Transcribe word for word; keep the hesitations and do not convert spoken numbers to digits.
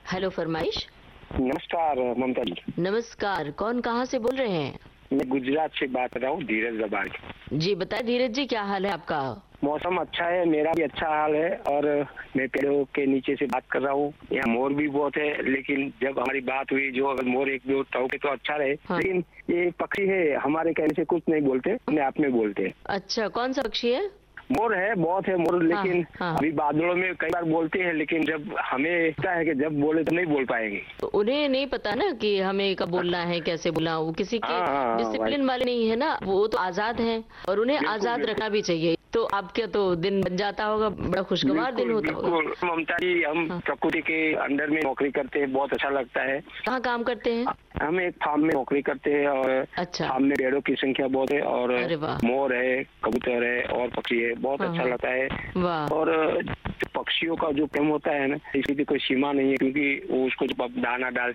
Hello फरमाइश। नमस्कार ममता जी। नमस्कार, कौन कहाँ से बोल रहे हैं? मैं गुजरात से बात कर रहा हूँ, धीरज दबाड़। जी बताए धीरज जी, क्या हाल है आपका? मौसम अच्छा है, मेरा भी अच्छा हाल है और मैं पेड़ों के नीचे से बात कर रहा हूँ। यहाँ मोर भी बहुत है, लेकिन जब हमारी बात हुई जो अगर मोर एक दो टोके तो अच्छा रहे। हाँ। लेकिन ये पक्षी है, हमारे कहने से कुछ नहीं बोलते, अपने आप में बोलते हैं। अच्छा, कौन सा पक्षी है? मोर है, बहुत है मोर, लेकिन हाँ, हाँ। अभी बादलों में कई बार बोलते हैं, लेकिन जब हमें लगता है कि जब बोले तो नहीं बोल पाएंगे। तो उन्हें नहीं पता ना कि हमें कब बोलना है, कैसे बोलना। वो किसी के डिसिप्लिन वाले नहीं है ना, वो तो आजाद हैं और उन्हें आजाद रखना भी चाहिए। तो आपका तो दिन बन जाता होगा, बड़ा खुशगवार दिन होता होगा। ममता जी, हम हाँ। प्रकृति के अंडर में नौकरी करते हैं, बहुत अच्छा लगता है। कहाँ काम करते हैं? हम एक फार्म में नौकरी करते हैं और अच्छा। फार्म में पेड़ों की संख्या बहुत है और मोर है, कबूतर है और पक्षी है, बहुत हाँ। अच्छा लगता है। वाह। और पक्षियों का जो प्रेम होता है ना, इसकी भी कोई सीमा नहीं है, क्योंकि वो उसको जब आप दाना डालते